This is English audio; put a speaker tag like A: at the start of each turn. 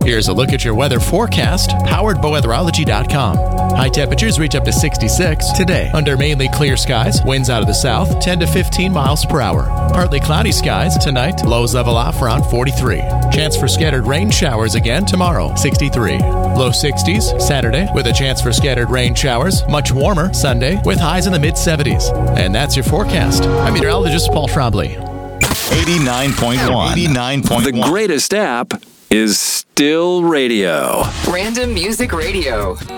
A: Here's a look at your weather forecast, powered by weatherology.com. High temperatures reach up to 66 today. Under mainly clear skies, winds out of the south, 10 to 15 miles per hour. Partly cloudy skies tonight, lows level off around 43. Chance for scattered rain showers again tomorrow, 63. Low 60s Saturday, with a chance for scattered rain showers. Much warmer Sunday, with highs in the mid-70s. And that's your forecast. I'm meteorologist Paul Trombley.
B: 89.1. 89.1.
C: The greatest app is still radio.
D: Random Music Radio.